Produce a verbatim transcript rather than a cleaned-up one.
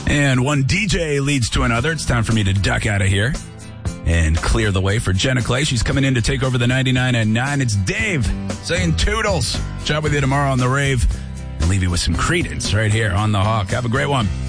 And one D J leads to another. It's time for me to duck out of here and clear the way for Jenna Clay. She's coming in to take over the ninety-nine and nine. It's Dave saying toodles. Chat with you tomorrow on The Rave and leave you with some Credence right here on The Hawk. Have a great one.